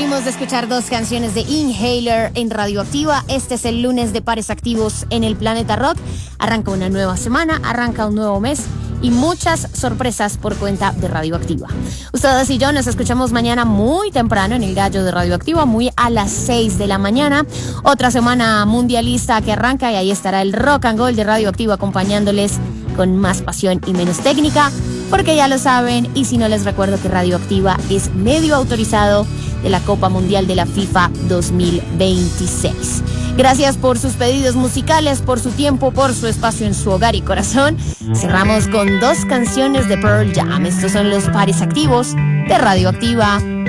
Venimos de escuchar dos canciones de Inhaler en Radioactiva. Este es el lunes de Pares Activos en el Planeta Rock. Arranca una nueva semana, arranca un nuevo mes y muchas sorpresas por cuenta de Radioactiva. Ustedes y yo nos escuchamos mañana muy temprano en el Gallo de Radioactiva, muy a las 6 de la mañana. Otra semana mundialista que arranca y ahí estará el Rock and Roll de Radioactiva acompañándoles con más pasión y menos técnica, porque ya lo saben, y si no les recuerdo que Radioactiva es medio autorizado de la Copa Mundial de la FIFA 2026. Gracias por sus pedidos musicales, por su tiempo, por su espacio en su hogar y corazón. Cerramos con dos canciones de Pearl Jam. Estos son los Pares Activos de Radioactiva.